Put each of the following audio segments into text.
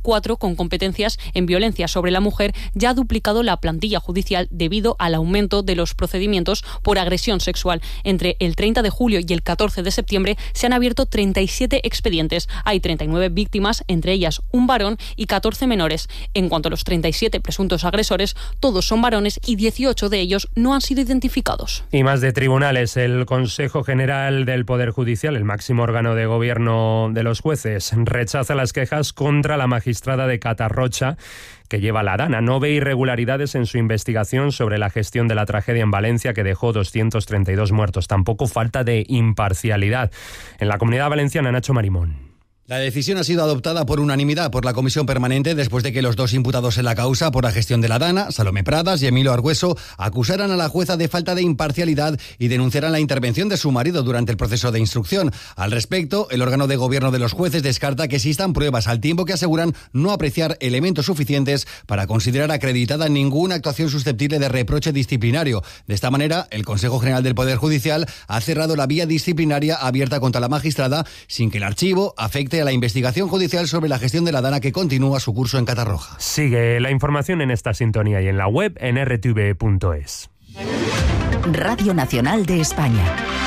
4 con competencias en violencia sobre la mujer ya ha duplicado la plantilla judicial debido al aumento de los procedimientos por agresión sexual. Entre el 30 de julio y el 14 de septiembre se han abierto 37 expedientes. Hay 39 víctimas, entre ellas un varón y 14 menores. En cuanto a los 37 presuntos agresores, todos son varones y 18 de ellos no han sido identificados. Y más de tribunales. El Consejo General del Poder Judicial, el máximo órgano de gobierno de los jueces, rechaza las quejas contra la magistrada de Catarrocha que lleva la Dana. No ve irregularidades en su investigación sobre la gestión de la tragedia en Valencia que dejó 232 muertos. Tampoco falta de imparcialidad. En la Comunidad Valenciana, Nacho Marimón. La decisión ha sido adoptada por unanimidad por la Comisión Permanente después de que los dos imputados en la causa por la gestión de la Dana, Salomé Pradas y Emilio Argüeso, acusaran a la jueza de falta de imparcialidad y denunciaran la intervención de su marido durante el proceso de instrucción. Al respecto, el órgano de gobierno de los jueces descarta que existan pruebas, al tiempo que aseguran no apreciar elementos suficientes para considerar acreditada ninguna actuación susceptible de reproche disciplinario. De esta manera, el Consejo General del Poder Judicial ha cerrado la vía disciplinaria abierta contra la magistrada sin que el archivo afecte a la investigación judicial sobre la gestión de la Dana, que continúa su curso en Catarroja. Sigue la información en esta sintonía y en la web en rtv.es. Radio Nacional de España.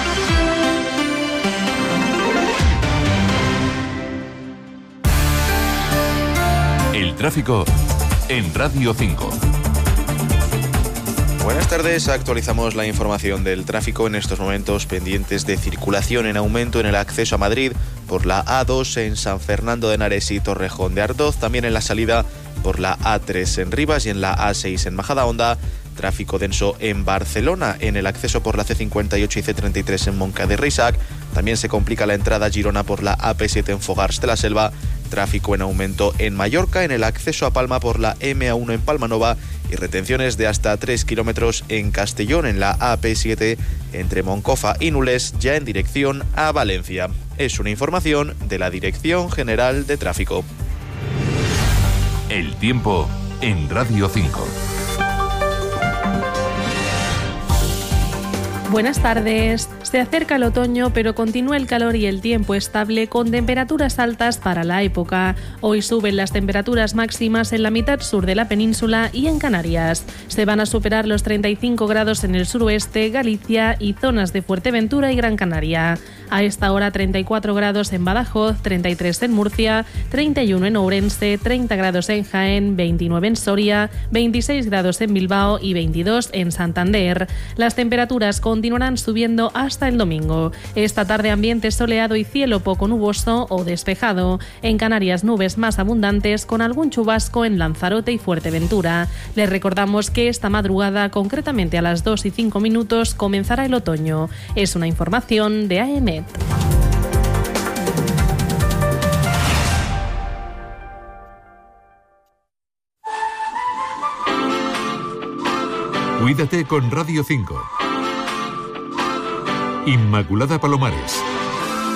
El tráfico en Radio 5. Buenas tardes, actualizamos la información del tráfico en estos momentos. Pendientes de circulación en aumento en el acceso a Madrid por la A2 en San Fernando de Henares y Torrejón de Ardoz, también en la salida por la A3 en Rivas y en la A6 en Majadahonda. Tráfico denso en Barcelona, en el acceso por la C58 y C33 en Montcada de Reixac. También se complica la entrada a Girona por la AP7 en Fogars de la Selva. Tráfico en aumento en Mallorca, en el acceso a Palma por la MA1 en Palmanova y retenciones de hasta 3 kilómetros en Castellón, en la AP7 entre Moncofa y Nules, ya en dirección a Valencia. Es una información de la Dirección General de Tráfico. El tiempo en Radio 5. Buenas tardes. Se acerca el otoño, pero continúa el calor y el tiempo estable con temperaturas altas para la época. Hoy suben las temperaturas máximas en la mitad sur de la península y en Canarias. Se van a superar los 35 grados en el suroeste, Galicia y zonas de Fuerteventura y Gran Canaria. A esta hora 34 grados en Badajoz, 33 en Murcia, 31 en Ourense, 30 grados en Jaén, 29 en Soria, 26 grados en Bilbao y 22 en Santander. Las temperaturas continuarán subiendo hasta el domingo. Esta tarde ambiente soleado y cielo poco nuboso o despejado. En Canarias nubes más abundantes con algún chubasco en Lanzarote y Fuerteventura. Les recordamos que esta madrugada, concretamente a las 2:05, comenzará el otoño. Es una información de AEMET. Cuídate con Radio 5. Inmaculada Palomares.